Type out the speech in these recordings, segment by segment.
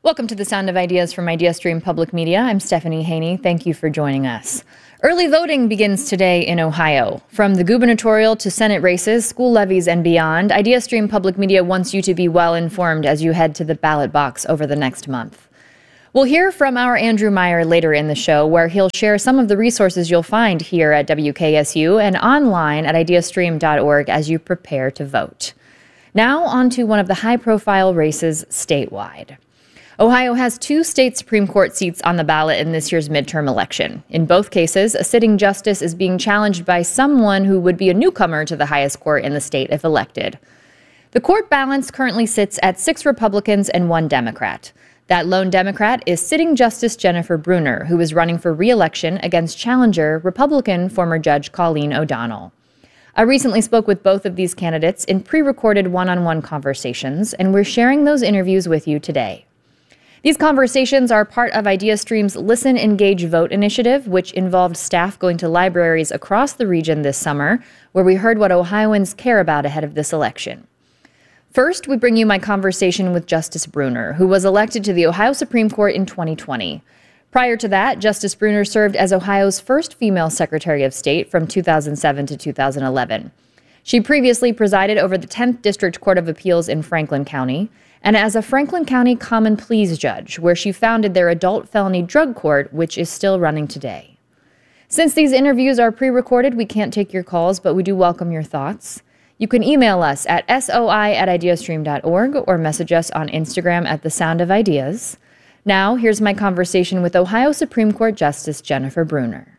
Welcome to the Sound of Ideas from IdeaStream Public Media. I'm Stephanie Haney. Thank you for joining us. Early voting begins today in Ohio. From the gubernatorial to Senate races, school levies, and beyond, IdeaStream Public Media wants you to be well informed as you head to the ballot box over the next month. We'll hear from our Andrew Meyer later in the show, where he'll share some of the resources you'll find here at WKSU and online at ideastream.org as you prepare to vote. Now on to one of the high-profile races statewide. Ohio has two state Supreme Court seats on the ballot in this year's midterm election. In both cases, a sitting justice is being challenged by someone who would be a newcomer to the highest court in the state if elected. The court balance currently sits at 6 Republicans and 1 Democrat. That lone Democrat is sitting Justice Jennifer Brunner, who is running for re-election against challenger Republican former Judge Colleen O'Donnell. I recently spoke with both of these candidates in pre-recorded one-on-one conversations, and we're sharing those interviews with you today. These conversations are part of IdeaStream's Listen, Engage, Vote initiative, which involved staff going to libraries across the region this summer, where we heard what Ohioans care about ahead of this election. First, we bring you my conversation with Justice Brunner, who was elected to the Ohio Supreme Court in 2020. Prior to that, Justice Brunner served as Ohio's first female Secretary of State from 2007 to 2011. She previously presided over the 10th District Court of Appeals in Franklin County, and as a Franklin County Common Pleas judge, where she founded their adult felony drug court, which is still running today. Since these interviews are pre-recorded, we can't take your calls, but we do welcome your thoughts. You can email us at soi@ideastream.org or message us on Instagram at The Sound of Ideas. Now, here's my conversation with Ohio Supreme Court Justice Jennifer Brunner.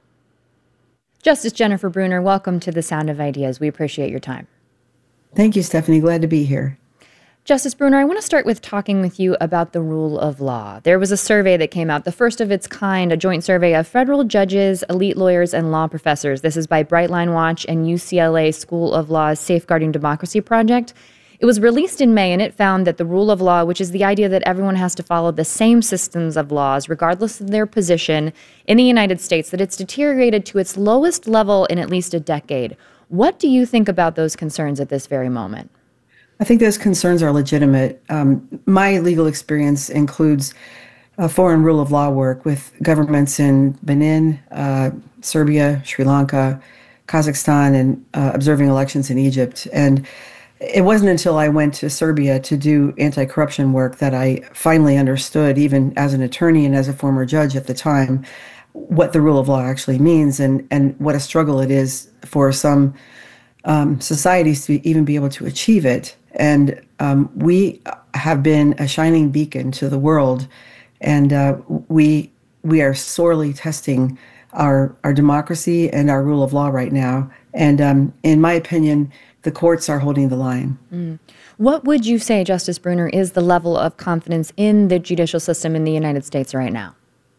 Justice Jennifer Brunner, welcome to The Sound of Ideas. We appreciate your time. Thank you, Stephanie. Glad to be here. Justice Brunner, I want to start with talking with you about the rule of law. There was a survey that came out, the first of its kind, a joint survey of federal judges, elite lawyers, and law professors. This is by Brightline Watch and UCLA School of Law's Safeguarding Democracy Project. It was released in May, and it found that the rule of law, which is the idea that everyone has to follow the same systems of laws, regardless of their position in the United States, that it's deteriorated to its lowest level in at least a decade. What do you think about those concerns at this very moment? I think those concerns are legitimate. My legal experience includes foreign rule of law work with governments in Benin, Serbia, Sri Lanka, Kazakhstan, and observing elections in Egypt. And it wasn't until I went to Serbia to do anti-corruption work that I finally understood, even as an attorney and as a former judge at the time, what the rule of law actually means and what a struggle it is for some societies to even be able to achieve it. And we have been a shining beacon to the world, and we are sorely testing our democracy and our rule of law right now. And in my opinion, the courts are holding the line. What would you say, Justice Brunner, is the level of confidence in the judicial system in the United States right now?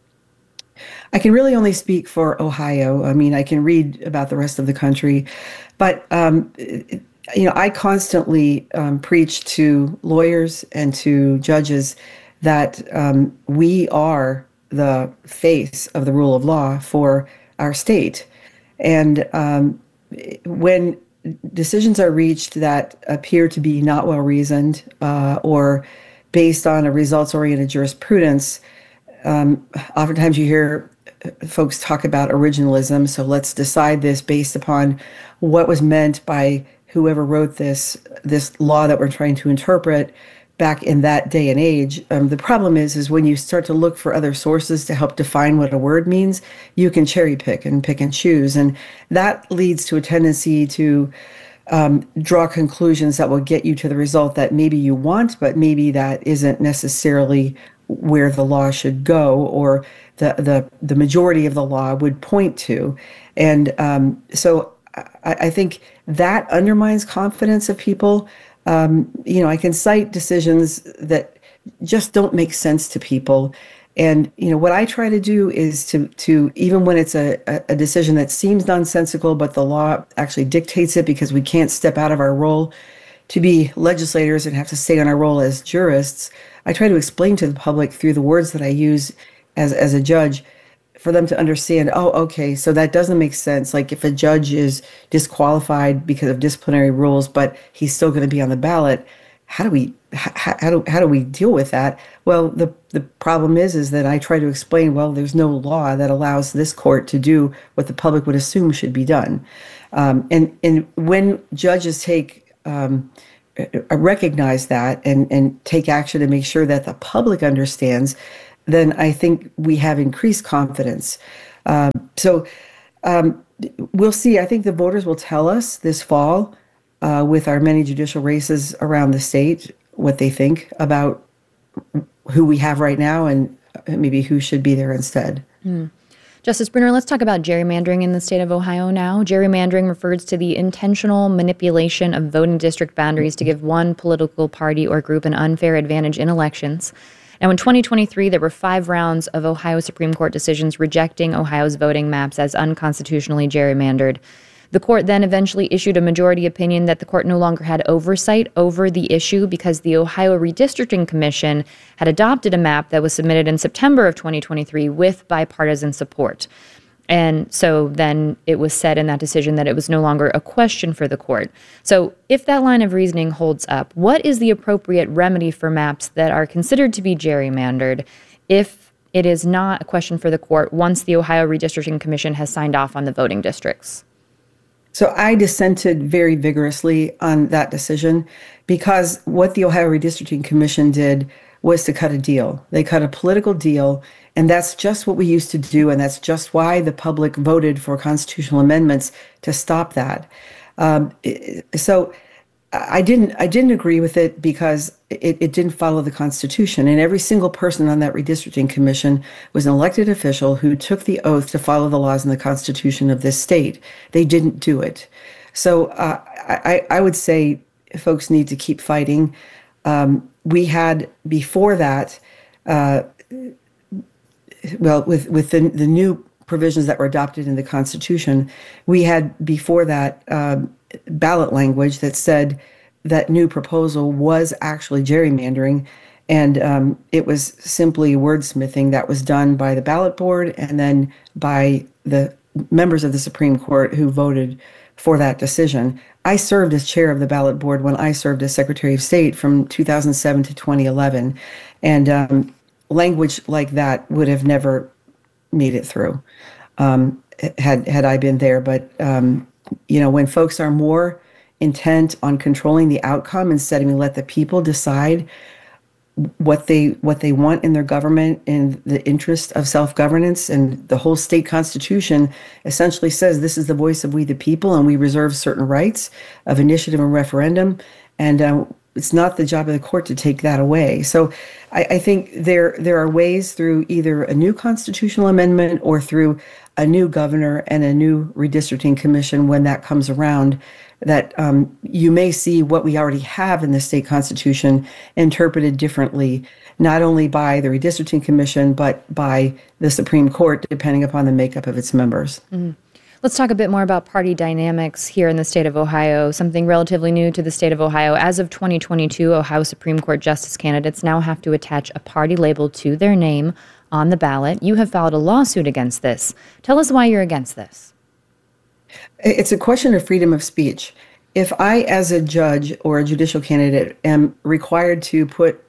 I can really only speak for Ohio. I mean, I can read about the rest of the country, but I constantly preach to lawyers and to judges that we are the face of the rule of law for our state. And when decisions are reached that appear to be not well reasoned or based on a results-oriented jurisprudence, oftentimes you hear folks talk about originalism. So let's decide this based upon what was meant by whoever wrote this law that we're trying to interpret back in that day and age. The problem is when you start to look for other sources to help define what a word means, you can cherry pick and choose. And that leads to a tendency to draw conclusions that will get you to the result that maybe you want, but maybe that isn't necessarily where the law should go or the majority of the law would point to. And so I think that undermines confidence of people. I can cite decisions that just don't make sense to people. And, what I try to do is to even when it's a decision that seems nonsensical, but the law actually dictates it because we can't step out of our role to be legislators and have to stay on our role as jurists, I try to explain to the public through the words that I use as a judge for them to understand, oh, okay, so that doesn't make sense. Like if a judge is disqualified because of disciplinary rules, but he's still going to be on the ballot, how do we deal with that? Well, the problem is that I try to explain, well, there's no law that allows this court to do what the public would assume should be done. And when judges recognize that and take action to make sure that the public understands, then I think we have increased confidence. So we'll see. I think the voters will tell us this fall with our many judicial races around the state what they think about who we have right now and maybe who should be there instead. Justice Brunner, let's talk about gerrymandering in the state of Ohio now. Gerrymandering refers to the intentional manipulation of voting district boundaries to give one political party or group an unfair advantage in elections. Now, in 2023, there were 5 rounds of Ohio Supreme Court decisions rejecting Ohio's voting maps as unconstitutionally gerrymandered. The court then eventually issued a majority opinion that the court no longer had oversight over the issue because the Ohio Redistricting Commission had adopted a map that was submitted in September of 2023 with bipartisan support. And so then it was said in that decision that it was no longer a question for the court. So if that line of reasoning holds up, what is the appropriate remedy for maps that are considered to be gerrymandered if it is not a question for the court once the Ohio Redistricting Commission has signed off on the voting districts? So I dissented very vigorously on that decision because what the Ohio Redistricting Commission did was to cut a deal. They cut a political deal, and that's just what we used to do, and that's just why the public voted for constitutional amendments to stop that. So I didn't agree with it because it didn't follow the Constitution, and every single person on that redistricting commission was an elected official who took the oath to follow the laws and the Constitution of this state. They didn't do it. So I would say folks need to keep fighting. We had before that, with the new provisions that were adopted in the Constitution, we had before that ballot language that said that new proposal was actually gerrymandering, and it was simply wordsmithing that was done by the ballot board and then by the members of the Supreme Court who voted for that decision. I served as chair of the ballot board when I served as Secretary of State from 2007 to 2011, and language like that would have never made it through had I been there. But when folks are more intent on controlling the outcome instead of let the people decide what they want in their government in the interest of self-governance, and the whole state constitution essentially says this is the voice of we the people, and we reserve certain rights of initiative and referendum, and it's not the job of the court to take that away. So I think there are ways through either a new constitutional amendment or through a new governor and a new redistricting commission when that comes around, that you may see what we already have in the state constitution interpreted differently, not only by the redistricting commission, but by the Supreme Court, depending upon the makeup of its members. Mm-hmm. Let's talk a bit more about party dynamics here in the state of Ohio, something relatively new to the state of Ohio. As of 2022, Ohio Supreme Court justice candidates now have to attach a party label to their name on the ballot. You have filed a lawsuit against this. Tell us why you're against this. It's a question of freedom of speech. If I, as a judge or a judicial candidate, am required to put,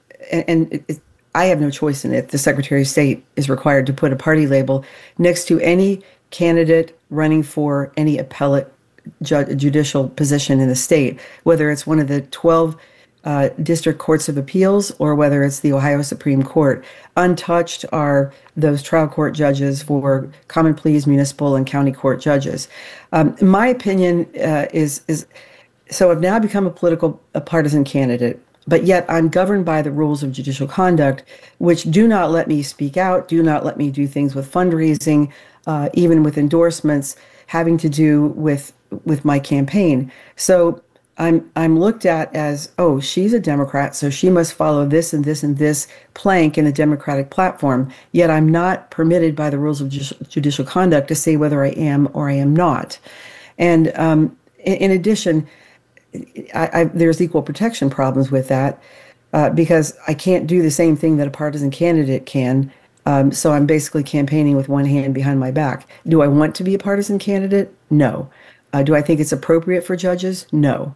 I have no choice in it, the Secretary of State is required to put a party label next to any candidate running for any appellate judicial position in the state, whether it's one of the 12 district courts of appeals or whether it's the Ohio Supreme Court. Untouched are those trial court judges for common pleas, municipal and county court judges. My opinion is so I've now become a partisan candidate, but yet I'm governed by the rules of judicial conduct, which do not let me speak out, do not let me do things with fundraising, even with endorsements having to do with my campaign. So I'm looked at as, oh, she's a Democrat, so she must follow this and this and this plank in the Democratic platform. Yet I'm not permitted by the rules of judicial conduct to say whether I am or I am not. And in addition, there's equal protection problems with that because I can't do the same thing that a partisan candidate can. So I'm basically campaigning with one hand behind my back. Do I want to be a partisan candidate? No. Do I think it's appropriate for judges? No.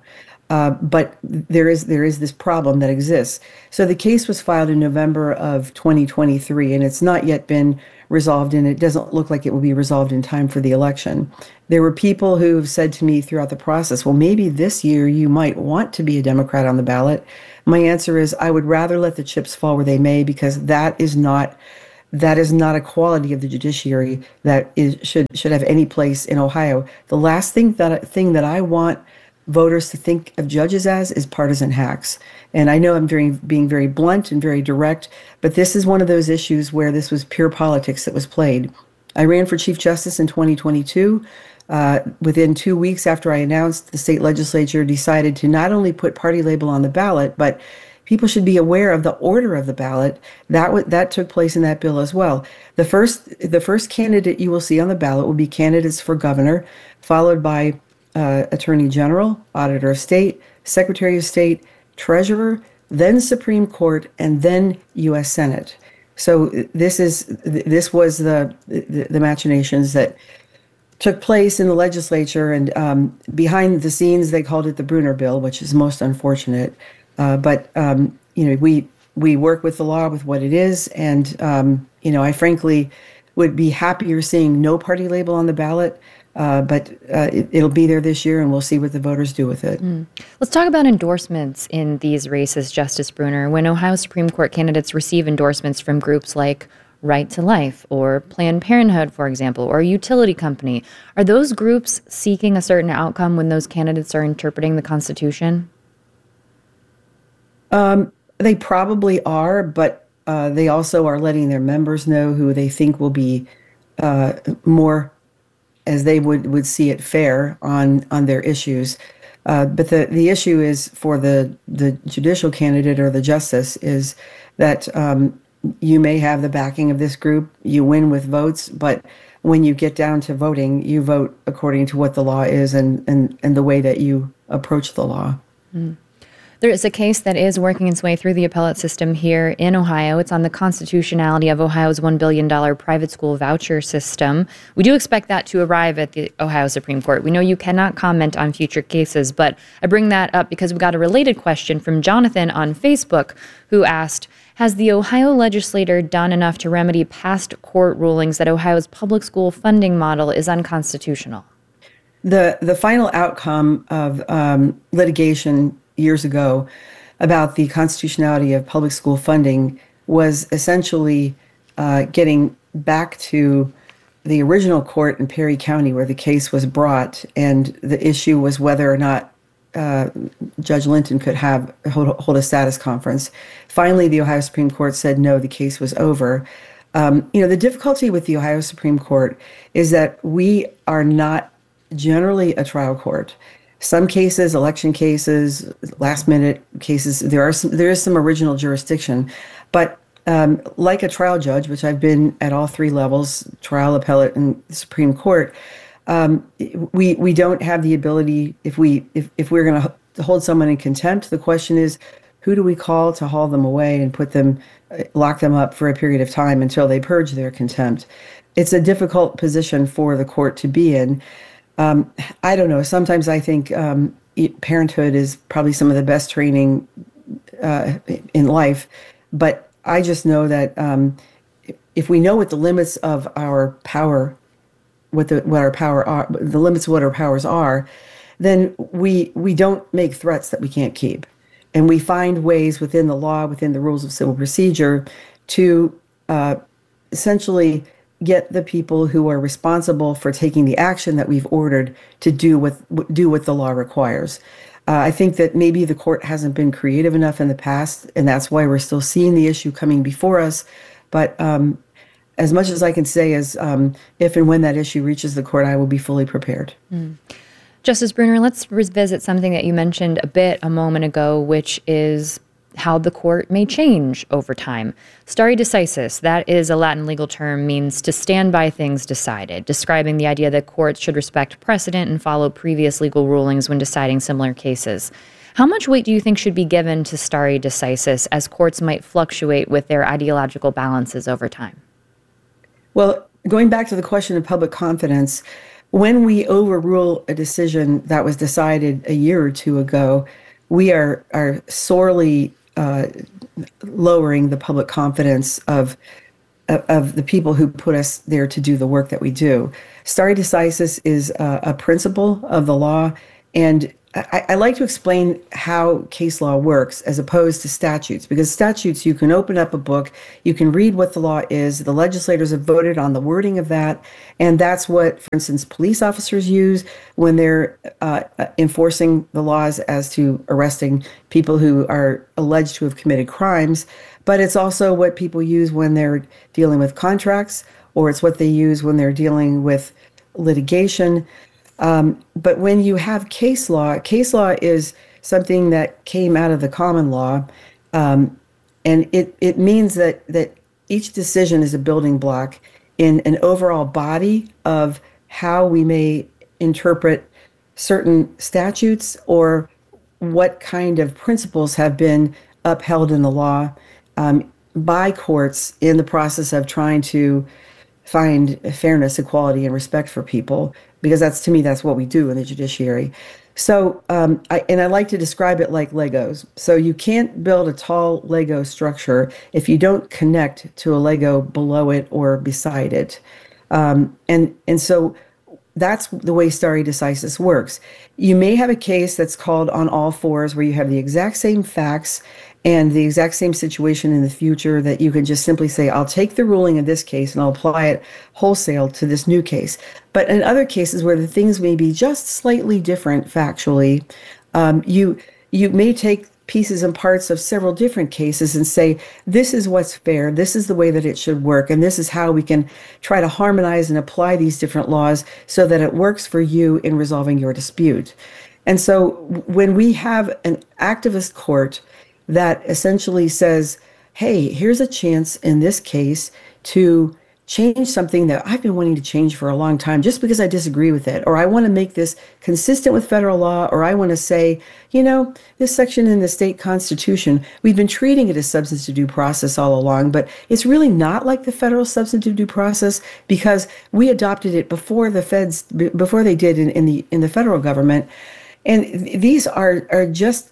But there is this problem that exists. So the case was filed in November of 2023, and it's not yet been resolved, and it doesn't look like it will be resolved in time for the election. There were people who have said to me throughout the process, well, maybe this year you might want to be a Democrat on the ballot. My answer is I would rather let the chips fall where they may, because that is not a quality of the judiciary that should have any place in Ohio. The last thing that I want voters to think of judges as is partisan hacks. And I know I'm being very blunt and very direct, but this is one of those issues where this was pure politics that was played. I ran for Chief Justice in 2022. Within 2 weeks after I announced, the state legislature decided to not only put party label on the ballot, but people should be aware of the order of the ballot. That took place in that bill as well. The first candidate you will see on the ballot will be candidates for governor, followed by Attorney General, Auditor of State, Secretary of State, Treasurer, then Supreme Court, and then U.S. Senate. So this was the machinations that took place in the legislature, and behind the scenes they called it the Brunner Bill, which is most unfortunate. But we work with the law with what it is, and I frankly would be happier seeing no party label on the ballot. But it'll be there this year, and we'll see what the voters do with it. Let's talk about endorsements in these races, Justice Brunner. When Ohio Supreme Court candidates receive endorsements from groups like Right to Life or Planned Parenthood, for example, or a utility company, are those groups seeking a certain outcome when those candidates are interpreting the Constitution? They probably are, but they also are letting their members know who they think will be more, as they would see it, fair on their issues. But the issue is for the judicial candidate or the justice is that you may have the backing of this group, you win with votes, but when you get down to voting, you vote according to what the law is and the way that you approach the law. There is a case that is working its way through the appellate system here in Ohio. It's on the constitutionality of Ohio's $1 billion private school voucher system. We do expect that to arrive at the Ohio Supreme Court. We know you cannot comment on future cases, but I bring that up because we got a related question from Jonathan on Facebook, who asked, has the Ohio legislature done enough to remedy past court rulings that Ohio's public school funding model is unconstitutional? The final outcome of litigation years ago about the constitutionality of public school funding was essentially getting back to the original court in Perry County where the case was brought, and the issue was whether or not Judge Linton could hold a status conference. Finally, the Ohio Supreme Court said no, the case was over. The difficulty with the Ohio Supreme Court is that we are not generally a trial court. Some cases, election cases, last-minute cases, there is some original jurisdiction, but like a trial judge, which I've been at all three levels, trial, appellate, and Supreme Court, we don't have the ability. If we're going to hold someone in contempt, the question is, who do we call to haul them away and lock them up for a period of time until they purge their contempt? It's a difficult position for the court to be in. I don't know. Sometimes I think parenthood is probably some of the best training in life, but I just know that if we know what the limits of our power, what our power are, the limits of what our powers are, then we don't make threats that we can't keep, and we find ways within the law, within the rules of civil procedure, to essentially get the people who are responsible for taking the action that we've ordered to do what the law requires. I think that maybe the court hasn't been creative enough in the past, and that's why we're still seeing the issue coming before us. But as much as I can say is if and when that issue reaches the court, I will be fully prepared. Justice Brunner, let's revisit something that you mentioned a moment ago, which is how the court may change over time. Stare decisis, that is a Latin legal term, means to stand by things decided, describing the idea that courts should respect precedent and follow previous legal rulings when deciding similar cases. How much weight do you think should be given to stare decisis, as courts might fluctuate with their ideological balances over time? Well, going back to the question of public confidence, when we overrule a decision that was decided a year or two ago, we are sorely lowering the public confidence of the people who put us there to do the work that we do. Stare decisis is a principle of the law, and I like to explain how case law works as opposed to statutes, because statutes, you can open up a book, you can read what the law is, the legislators have voted on the wording of that, and that's what, for instance, police officers use when they're enforcing the laws as to arresting people who are alleged to have committed crimes. But it's also what people use when they're dealing with contracts, or it's what they use when they're dealing with litigation. But when you have case law is something that came out of the common law, and it means that each decision is a building block in an overall body of how we may interpret certain statutes or what kind of principles have been upheld in the law by courts in the process of trying to find fairness, equality, and respect for people, because to me, that's what we do in the judiciary. So, I like to describe it like Legos. So you can't build a tall Lego structure if you don't connect to a Lego below it or beside it. And so that's the way stare decisis works. You may have a case that's called on all fours, where you have the exact same facts and the exact same situation in the future, that you can just simply say, I'll take the ruling of this case and I'll apply it wholesale to this new case. But in other cases where the things may be just slightly different factually, you may take pieces and parts of several different cases and say, this is what's fair, this is the way that it should work, and this is how we can try to harmonize and apply these different laws so that it works for you in resolving your dispute. And so when we have an activist court that essentially says, hey, here's a chance in this case to change something that I've been wanting to change for a long time just because I disagree with it, or I want to make this consistent with federal law, or I want to say, this section in the state constitution, we've been treating it as substantive due process all along, but it's really not like the federal substantive due process because we adopted it before they did in the federal government. And these are just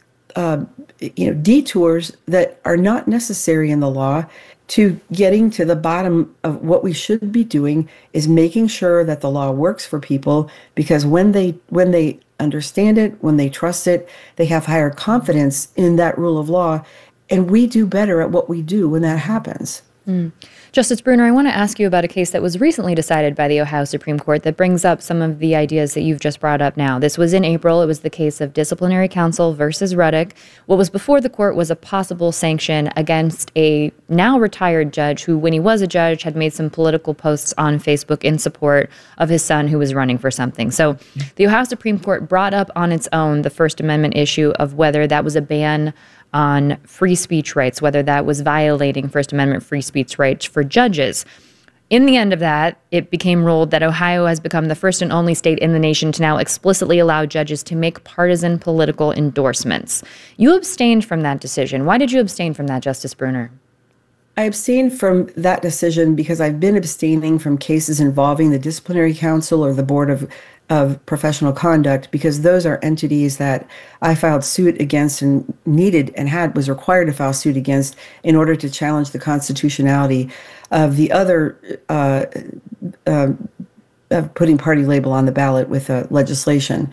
detours that are not necessary in the law to getting to the bottom of what we should be doing, is making sure that the law works for people, because when they understand it, when they trust it, they have higher confidence in that rule of law, and we do better at what we do when that happens. Justice Brunner, I want to ask you about a case that was recently decided by the Ohio Supreme Court that brings up some of the ideas that you've just brought up now. This was in April. It was the case of Disciplinary Counsel versus Ruddock. What was before the court was a possible sanction against a now retired judge who, when he was a judge, had made some political posts on Facebook in support of his son who was running for something. So the Ohio Supreme Court brought up on its own the First Amendment issue of whether that was a ban on free speech rights, whether that was violating First Amendment free speech rights for judges. In the end of that, it became ruled that Ohio has become the first and only state in the nation to now explicitly allow judges to make partisan political endorsements. You abstained from that decision. Why did you abstain from that, Justice Brunner? I abstained from that decision because I've been abstaining from cases involving the Disciplinary Council or the Board of Professional Conduct, because those are entities that I filed suit against and was required to file suit against in order to challenge the constitutionality of the other putting party label on the ballot with legislation.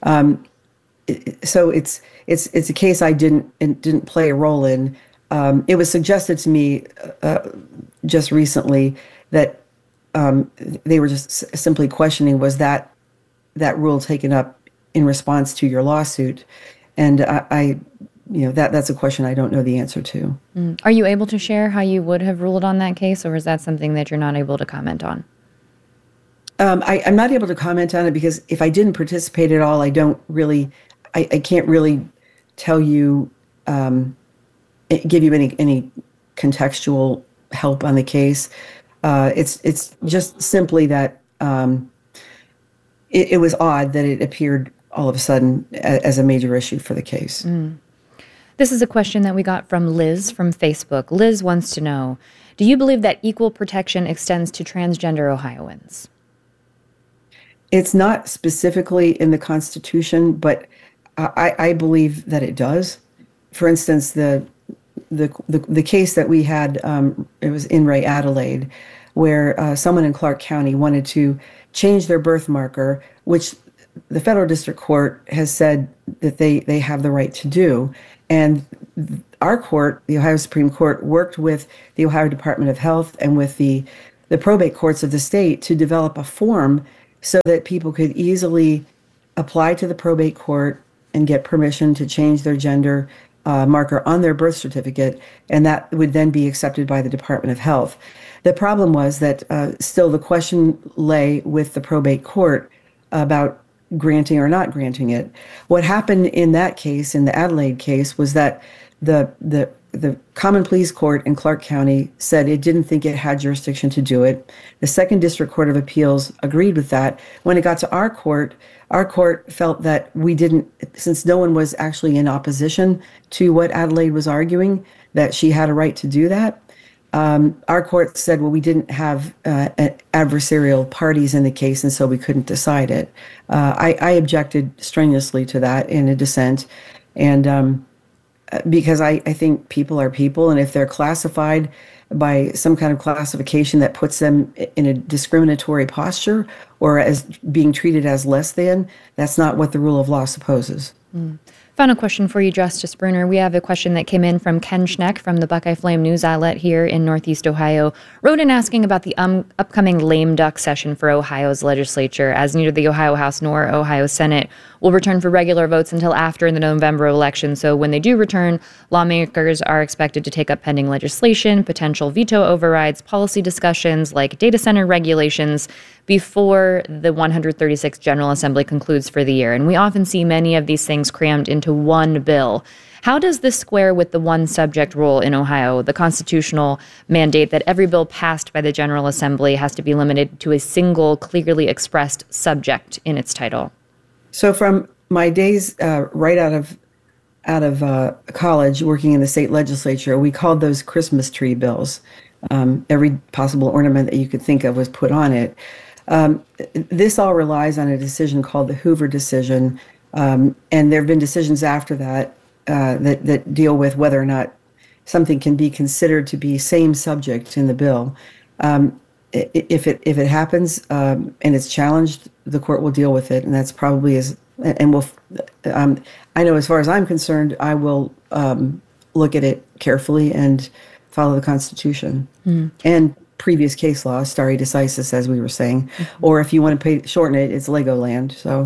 So it's a case I didn't play a role in. It was suggested to me just recently that they were just simply questioning, was that rule taken up in response to your lawsuit? And that's a question I don't know the answer to. Are you able to share how you would have ruled on that case, or is that something that you're not able to comment on? I'm not able to comment on it because if I didn't participate at all, I can't really tell you, give you any contextual help on the case. It's just simply that it was odd that it appeared all of a sudden as a major issue for the case. This is a question that we got from Liz from Facebook. Liz wants to know, do you believe that equal protection extends to transgender Ohioans? It's not specifically in the Constitution, but I believe that it does. For instance, the case that we had, it was in Ray Adelaide, where someone in Clark County wanted to change their birth marker, which the federal district court has said that they have the right to do. And our court, the Ohio Supreme Court, worked with the Ohio Department of Health and with the probate courts of the state to develop a form so that people could easily apply to the probate court and get permission to change their gender marker on their birth certificate, and that would then be accepted by the Department of Health. The problem was that still the question lay with the probate court about granting or not granting it. What happened in that case, in the Adelaide case, was that the Common Pleas Court in Clark County said it didn't think it had jurisdiction to do it. The Second District Court of Appeals agreed with that. When it got to our court felt that we didn't, since no one was actually in opposition to what Adelaide was arguing, that she had a right to do that. Our court said, well, we didn't have adversarial parties in the case, and so we couldn't decide it. I objected strenuously to that in a dissent, and because I think people are people, and if they're classified by some kind of classification that puts them in a discriminatory posture or as being treated as less than, that's not what the rule of law supposes. Final question for you, Justice Bruner. We have a question that came in from Ken Schneck from the Buckeye Flame news outlet here in Northeast Ohio. Wrote in asking about the upcoming lame duck session for Ohio's legislature, as neither the Ohio House nor Ohio Senate will return for regular votes until after the November election. So when they do return, lawmakers are expected to take up pending legislation, potential veto overrides, policy discussions like data center regulations before the 136th General Assembly concludes for the year. And we often see many of these things crammed into one bill. How does this square with the one subject rule in Ohio, the constitutional mandate that every bill passed by the General Assembly has to be limited to a single clearly expressed subject in its title? So from my days right out of college working in the state legislature, we called those Christmas tree bills. Every possible ornament that you could think of was put on it. This all relies on a decision called the Hoover decision, and there have been decisions after that that deal with whether or not something can be considered to be same subject in the bill. If it happens and it's challenged, the court will deal with it, and that's probably I know as far as I'm concerned, I will look at it carefully and follow the Constitution and previous case law, stare decisis, as we were saying, or if you want to shorten it, it's Legoland. So.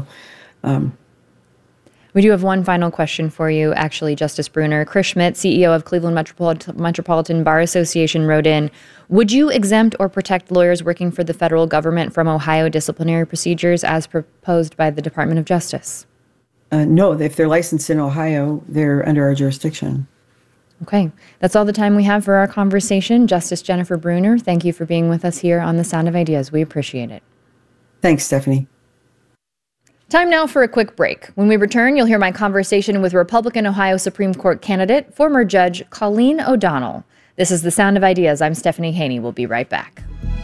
We do have one final question for you, actually, Justice Bruner. Chris Schmidt, CEO of Cleveland Metropolitan Bar Association, wrote in, would you exempt or protect lawyers working for the federal government from Ohio disciplinary procedures as proposed by the Department of Justice? No, if they're licensed in Ohio, they're under our jurisdiction. Okay, that's all the time we have for our conversation. Justice Jennifer Bruner, thank you for being with us here on The Sound of Ideas. We appreciate it. Thanks, Stephanie. Time now for a quick break. When we return, you'll hear my conversation with Republican Ohio Supreme Court candidate, former Judge Colleen O'Donnell. This is The Sound of Ideas. I'm Stephanie Haney. We'll be right back.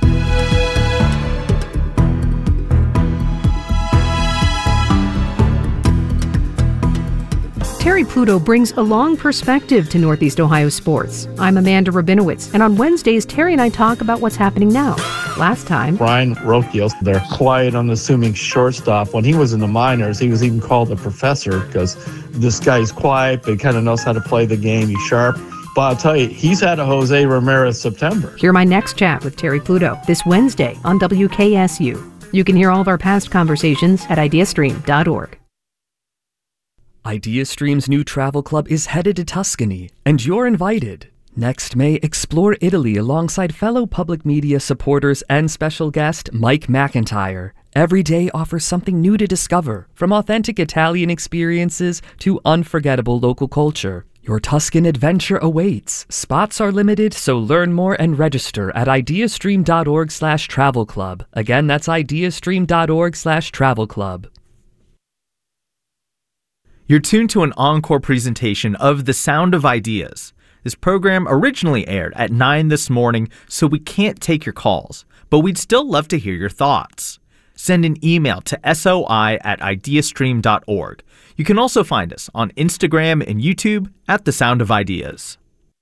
Terry Pluto brings a long perspective to Northeast Ohio sports. I'm Amanda Rabinowitz, and on Wednesdays, Terry and I talk about what's happening now. Last time, Brian Rokiel, their quiet, unassuming shortstop, when he was in the minors, he was even called a professor because this guy's quiet, but he kind of knows how to play the game. He's sharp. But I'll tell you, he's had a Jose Ramirez September. Hear my next chat with Terry Pluto this Wednesday on WKSU. You can hear all of our past conversations at ideastream.org. IdeaStream's new travel club is headed to Tuscany, and you're invited. Next May, explore Italy alongside fellow public media supporters and special guest Mike McIntyre. Every day offers something new to discover, from authentic Italian experiences to unforgettable local culture. Your Tuscan adventure awaits. Spots are limited, so learn more and register at ideastream.org/travel club. Again, that's ideastream.org/travel club. You're tuned to an encore presentation of The Sound of Ideas. This program originally aired at 9 this morning, so we can't take your calls, but we'd still love to hear your thoughts. send an email to soi@ideastream.org. You can also find us on Instagram and YouTube at The Sound of Ideas.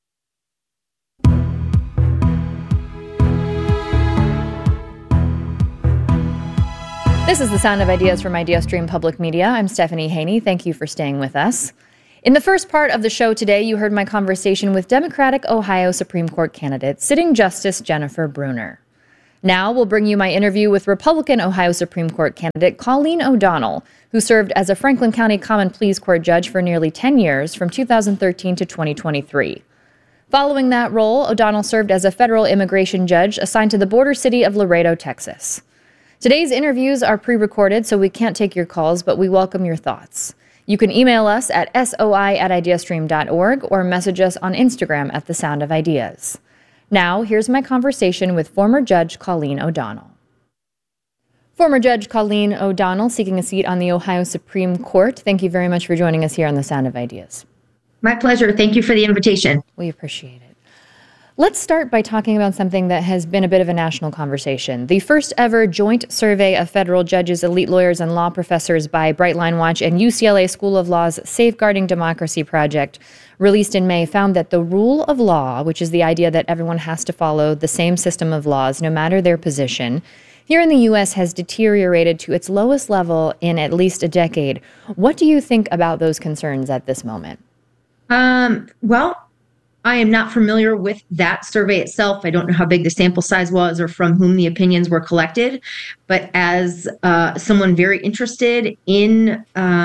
This is The Sound of Ideas from IdeaStream Public Media. I'm Stephanie Haney. Thank you for staying with us. In the first part of the show today, you heard my conversation with Democratic Ohio Supreme Court candidate, sitting Justice Jennifer Brunner. Now we'll bring you my interview with Republican Ohio Supreme Court candidate Colleen O'Donnell, who served as a Franklin County Common Pleas Court judge for nearly 10 years, from 2013 to 2023. Following that role, O'Donnell served as a federal immigration judge assigned to the border city of Laredo, Texas. Today's interviews are pre-recorded, so we can't take your calls, but we welcome your thoughts. You can email us at soi@ideastream.org or message us on Instagram at The Sound of Ideas. Now, here's my conversation with former Judge Colleen O'Donnell. Former Judge Colleen O'Donnell, seeking a seat on the Ohio Supreme Court. Thank you very much for joining us here on The Sound of Ideas. My pleasure. Thank you for the invitation. We appreciate it. Let's start by talking about something that has been a bit of a national conversation. The first ever joint survey of federal judges, elite lawyers, and law professors by Brightline Watch and UCLA School of Law's Safeguarding Democracy Project, released in May, found that the rule of law, which is the idea that everyone has to follow the same system of laws, no matter their position, here in the U.S. has deteriorated to its lowest level in at least a decade. What do you think about those concerns at this moment? Well, I am not familiar with that survey itself. I don't know how big the sample size was or from whom the opinions were collected. But as someone very interested in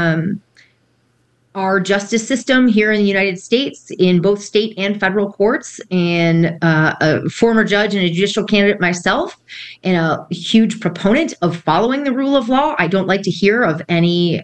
our justice system here in the United States, in both state and federal courts, and a former judge and a judicial candidate myself, and a huge proponent of following the rule of law, I don't like to hear of any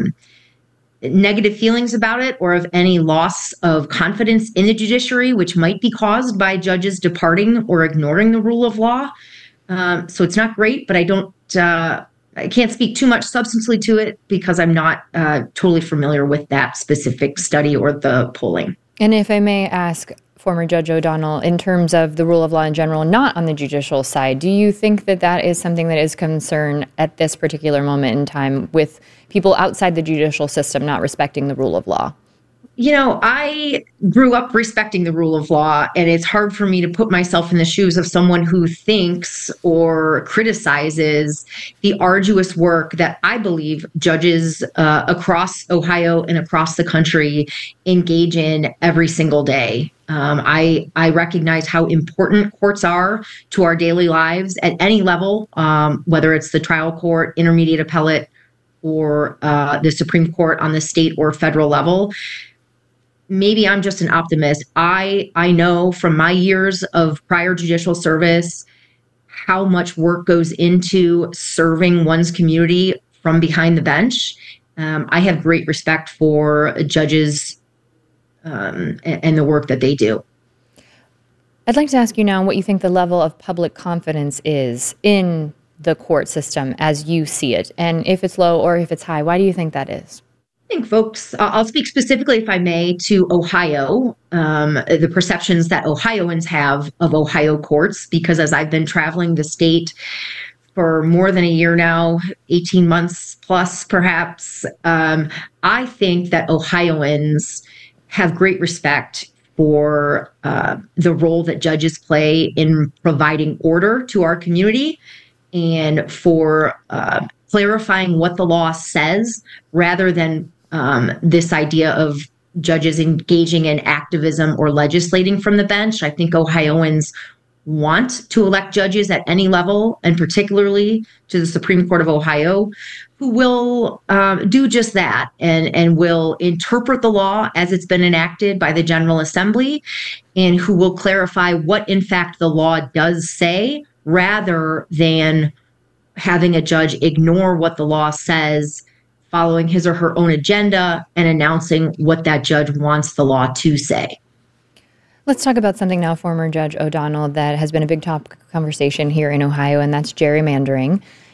negative feelings about it or of any loss of confidence in the judiciary, which might be caused by judges departing or ignoring the rule of law. So it's not great, but I can't speak too much substantially to it because I'm not totally familiar with that specific study or the polling. And if I may ask, former Judge O'Donnell, in terms of the rule of law in general, not on the judicial side, do you think that that is something that is concern at this particular moment in time with people outside the judicial system not respecting the rule of law? You know, I grew up respecting the rule of law, and it's hard for me to put myself in the shoes of someone who thinks or criticizes the arduous work that I believe judges across Ohio and across the country engage in every single day. I recognize how important courts are to our daily lives at any level, whether it's the trial court, intermediate appellate, or the Supreme Court on the state or federal level. Maybe I'm just an optimist. I know from my years of prior judicial service how much work goes into serving one's community from behind the bench. I have great respect for judges and the work that they do. I'd like to ask you now what you think the level of public confidence is in the court system as you see it, and if it's low or if it's high. Why do you think that is? I think folks, I'll speak specifically, if I may, to Ohio, the perceptions that Ohioans have of Ohio courts, because as I've been traveling the state for more than a year now, 18 months plus perhaps, I think that Ohioans have great respect for the role that judges play in providing order to our community and for clarifying what the law says, rather than this idea of judges engaging in activism or legislating from the bench. I think Ohioans want to elect judges at any level, and particularly to the Supreme Court of Ohio, who will do just that and will interpret the law as it's been enacted by the General Assembly, and who will clarify what, in fact, the law does say, rather than having a judge ignore what the law says, following his or her own agenda and announcing what that judge wants the law to say. Let's talk about something now, former Judge O'Donnell, that has been a big topic of conversation here in Ohio, and that's gerrymandering.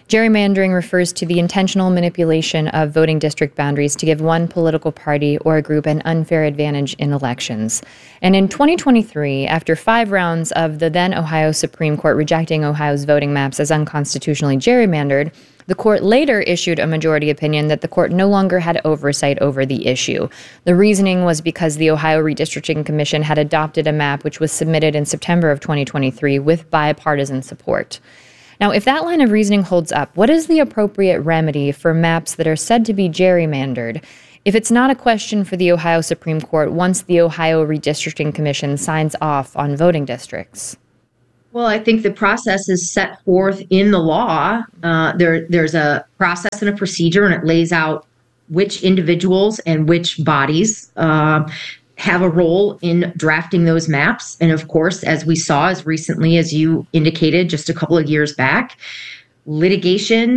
Gerrymandering refers to the intentional manipulation of voting district boundaries to give one political party or a group an unfair advantage in elections. And in 2023, after 5 rounds of the then Ohio Supreme Court rejecting Ohio's voting maps as unconstitutionally gerrymandered, the court later issued a majority opinion that the court no longer had oversight over the issue. The reasoning was because the Ohio Redistricting Commission had adopted a map which was submitted in September of 2023 with bipartisan support. Now, if that line of reasoning holds up, what is the appropriate remedy for maps that are said to be gerrymandered if it's not a question for the Ohio Supreme Court once the Ohio Redistricting Commission signs off on voting districts? Well, I think the process is set forth in the law. There's a process and a procedure, and it lays out which individuals and which bodies have a role in drafting those maps. And of course, as we saw as recently as you indicated just a couple of years back, litigation